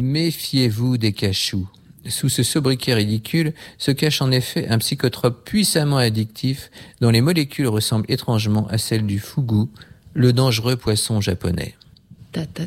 Méfiez-vous des cachous. Sous ce sobriquet ridicule se cache en effet un psychotrope puissamment addictif dont les molécules ressemblent étrangement à celles du fugu, le dangereux poisson japonais. Ta ta